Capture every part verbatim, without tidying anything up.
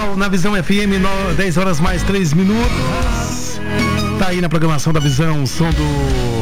Legal, na Visão F M, dez horas mais três minutos. Tá aí na programação da Visão, som do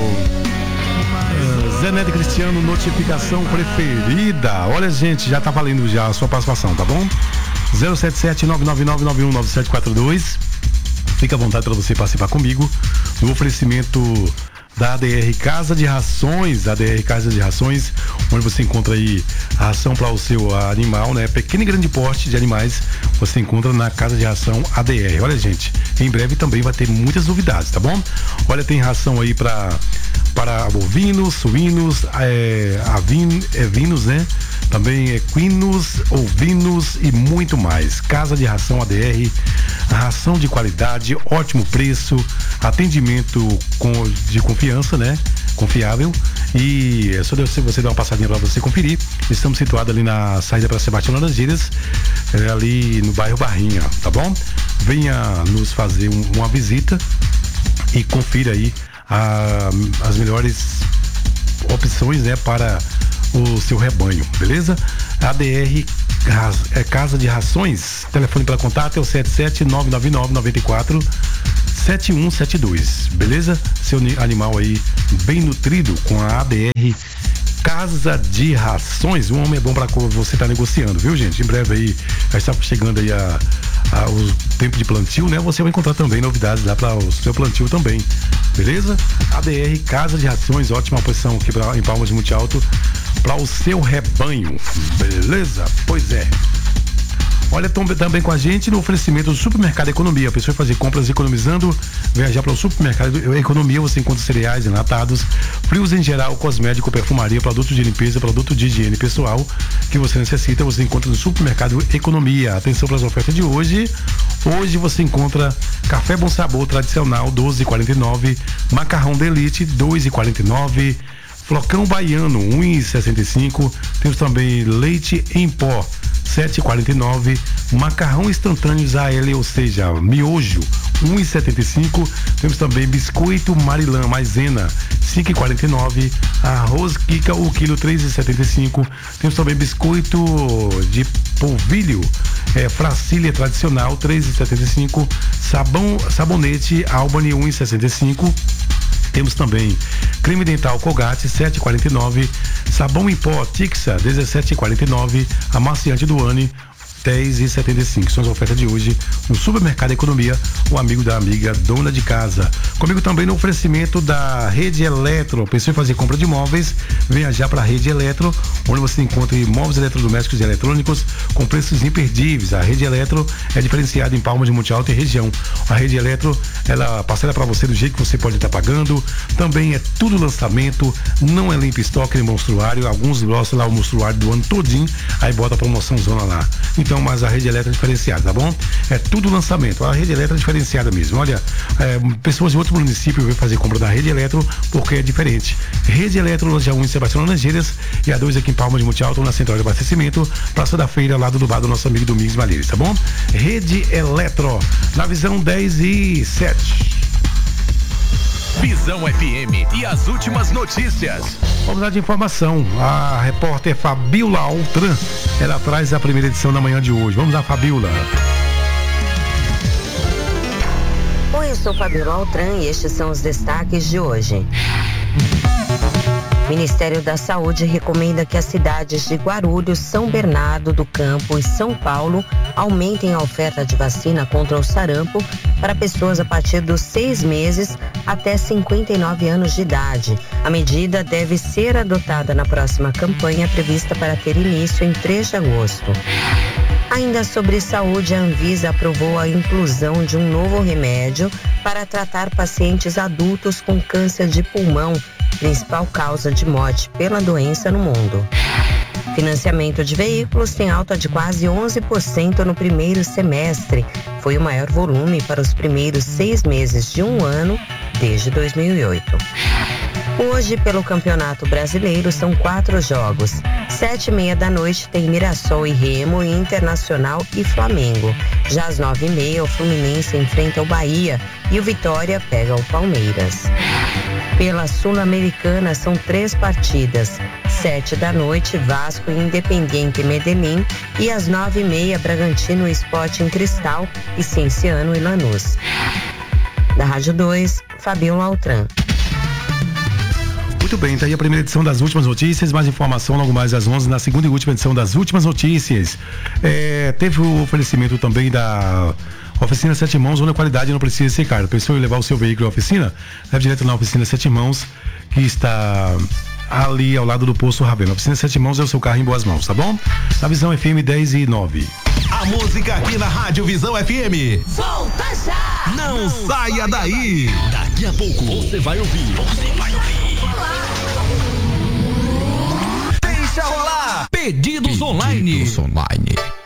uh, Zé Neto Cristiano, notificação preferida. Olha, gente, já tá valendo já a sua participação, tá bom? zero sete sete nove nove nove nove um nove sete quatro dois. Fica à vontade para você participar comigo no oferecimento da A D R Casa de Rações, A D R Casa de Rações, onde você encontra aí a ração para o seu animal, né? Pequeno e grande porte de animais, você encontra na Casa de Ração A D R. Olha, gente, em breve também vai ter muitas novidades, tá bom? Olha, tem ração aí para para bovinos, suínos, é, avin, evinos, né? Também equinos, ovinos e muito mais. Casa de Ração A D R, ração de qualidade, ótimo preço, atendimento com, de confiança, né? Confiável. E é só você dar uma passadinha para você conferir. Estamos situados ali na saída para Sebastião Laranjeiras, é, ali no bairro Barrinha, tá bom? Venha nos fazer um, uma visita e confira aí a, as melhores opções, né, para o seu rebanho, beleza? A D R é Casa de Rações, telefone para contato é o sete sete nove nove nove nove quatro sete um sete dois, beleza? Seu animal aí bem nutrido com a A D R Casa de Rações. Um homem é bom para você estar tá negociando, viu, gente? Em breve aí já está chegando aí a, a, o tempo de plantio, né? Você vai encontrar também novidades lá para o seu plantio também, beleza? A D R Casa de Rações, ótima posição aqui pra, em Palmas de Monte Alto para o seu rebanho, beleza? Pois é. Olha, também com a gente no oferecimento do Supermercado Economia. A pessoa vai fazer compras economizando, viajar para o Supermercado Economia. Você encontra cereais, enlatados, frios em geral, cosmético, perfumaria, produtos de limpeza, produto de higiene pessoal que você necessita. Você encontra no Supermercado Economia. Atenção para as ofertas de hoje. Hoje você encontra café Bom Sabor tradicional doze e quarenta e nove, macarrão Delite dois e quarenta e nove, flocão baiano um e sessenta e cinco. Temos também leite em pó sete e quarenta e nove, macarrão instantâneo A L, ou seja, miojo um e setenta e cinco. Temos também biscoito Marilã maisena cinco e quarenta e nove, arroz Kika o quilo três e setenta e cinco. Temos também biscoito de polvilho é, Fracília tradicional três e setenta e cinco, sabão sabonete Albany um e sessenta e cinco. Temos também creme dental Colgate sete e quarenta e nove, sabão em pó Tixa dezessete e quarenta e nove, amaciante Duane dez e setenta e cinco. São as ofertas de hoje no Supermercado Economia, o amigo da amiga dona de casa. Comigo também no oferecimento da Rede Eletro. Pensou em fazer compra de móveis? Venha já para a Rede Eletro, onde você encontra móveis eletrodomésticos e eletrônicos com preços imperdíveis. A Rede Eletro é diferenciada em Palmas de Monte Alto e região. A Rede Eletro, ela parcela para você do jeito que você pode estar pagando. Também é tudo lançamento, não é limpo estoque nem monstruário. Alguns gostam lá o monstruário do ano todinho, aí bota a promoção zona lá. Então, mas a Rede Eletro é diferenciada, tá bom? É tudo lançamento. A Rede Eletro é diferenciada mesmo. Olha, é, pessoas de outro município vêm fazer compra da Rede Eletro porque é diferente. Rede Eletro, loja um em Sebastião Laranjeiras e a dois aqui em Palmas de Monte Alto, na Central de Abastecimento, Praça da Feira, lado do bar do nosso amigo Domingos Malheiros, tá bom? Rede Eletro, na Visão dez e sete. Visão F M e as últimas notícias. Vamos lá de informação. A repórter Fabiola Altran, ela traz a primeira edição da manhã de hoje. Vamos lá, Fabiola. Oi, eu sou Fabiola Altran e estes são os destaques de hoje. Ministério da Saúde recomenda que as cidades de Guarulhos, São Bernardo do Campo e São Paulo aumentem a oferta de vacina contra o sarampo para pessoas a partir dos seis meses até cinquenta e nove anos de idade. A medida deve ser adotada na próxima campanha prevista para ter início em três de agosto. Ainda sobre saúde, a Anvisa aprovou a inclusão de um novo remédio para tratar pacientes adultos com câncer de pulmão, principal causa de morte pela doença no mundo. Financiamento de veículos tem alta de quase onze por cento no primeiro semestre. Foi o maior volume para os primeiros seis meses de um ano desde dois mil e oito. Hoje, pelo Campeonato Brasileiro, são quatro jogos. Sete e meia da noite tem Mirassol e Remo, e Internacional e Flamengo. Já às nove e meia, o Fluminense enfrenta o Bahia e o Vitória pega o Palmeiras. Pela Sul-Americana, são três partidas. sete da noite, Vasco e Independiente Medellín, e às nove e meia, Bragantino e Sporting Cristal e Cienciano e Lanús. Da Rádio dois, Fabiola Altran. Muito bem, tá aí a primeira edição das últimas notícias, mais informação logo mais às onze na segunda e última edição das últimas notícias. É, teve o oferecimento também da Oficina Sete Mãos, onde a qualidade não precisa ser cara. Pensou em levar o seu veículo à oficina? Leve direto na Oficina Sete Mãos, que está ali ao lado do Posto Ravena. Oficina Sete Mãos é o seu carro em boas mãos, tá bom? Na Visão F M dez e nove. A música aqui na Rádio Visão F M. Volta já! Não, Não saia, saia daí. daí! Daqui a pouco você vai ouvir. Você vai ouvir. Deixa rolar! Pedidos, Pedidos online. online.